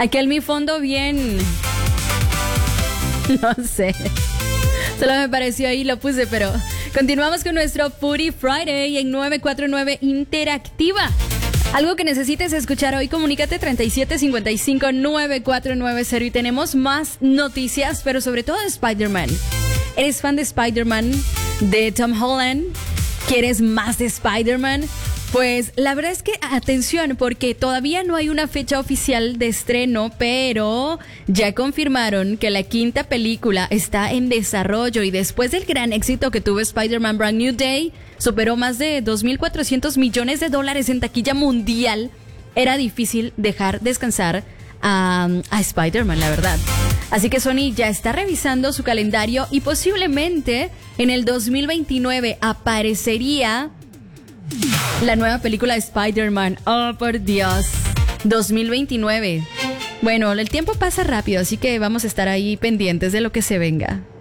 Aquel mi fondo bien... No sé. Solo me pareció ahí, lo puse, pero... Continuamos con nuestro Foodie Friday en 949 Interactiva. Algo que necesites escuchar hoy, comunícate 3755-9490 y tenemos más noticias, pero sobre todo de Spider-Man. ¿Eres fan de Spider-Man, de Tom Holland? ¿Quieres más de Spider-Man? Pues la verdad es que atención, porque todavía no hay una fecha oficial de estreno, pero ya confirmaron que la quinta película está en desarrollo y después del gran éxito que tuvo Spider-Man Brand New Day, superó más de 2.400 millones de dólares en taquilla mundial. Era difícil dejar descansar a Spider-Man, la verdad. Así que Sony ya está revisando su calendario y posiblemente en el 2029 aparecería la nueva película de Spider-Man. Oh, por Dios. 2029. Bueno, el tiempo pasa rápido, así que vamos a estar ahí pendientes de lo que se venga.